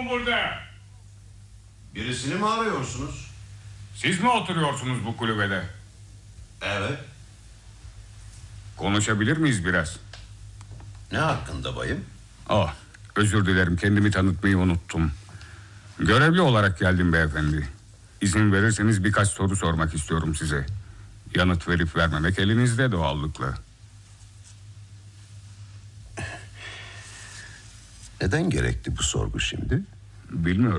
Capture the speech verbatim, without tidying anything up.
mu burada? Birisini mi arıyorsunuz? Siz mi oturuyorsunuz bu kulübede? Evet. Konuşabilir miyiz biraz? Ne hakkında bayım? Oh, özür dilerim, kendimi tanıtmayı unuttum. Görevli olarak geldim beyefendi. İzin verirseniz birkaç soru sormak istiyorum size. Yanıt verip vermemek elinizde doğallıkla. Neden gerekti bu sorgu şimdi? Bilmiyorum.